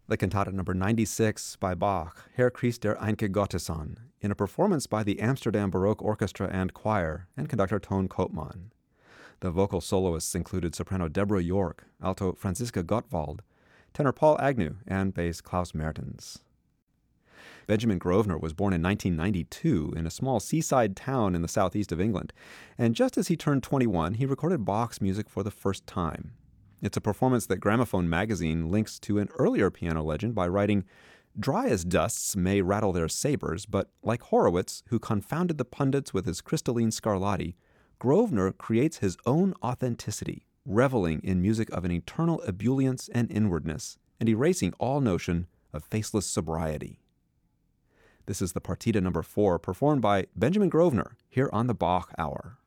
The Cantata number 96 by Bach, Herr Christ der Einke Gottessohn, in a performance by the Amsterdam Baroque Orchestra and Choir and conductor Toon Koopman. The vocal soloists included soprano Deborah York, alto Franziska Gottwald, tenor Paul Agnew, and bass Klaus Mertens. Benjamin Grosvenor was born in 1992 in a small seaside town in the southeast of England, and just as he turned 21, he recorded Bach's music for the first time. It's a performance that Gramophone magazine links to an earlier piano legend by writing, "Dry as dusts may rattle their sabers, but like Horowitz, who confounded the pundits with his crystalline Scarlatti, Grosvenor creates his own authenticity, reveling in music of an eternal ebullience and inwardness, and erasing all notion of faceless sobriety." This is the Partita number 4, performed by Benjamin Grosvenor here on the Bach Hour.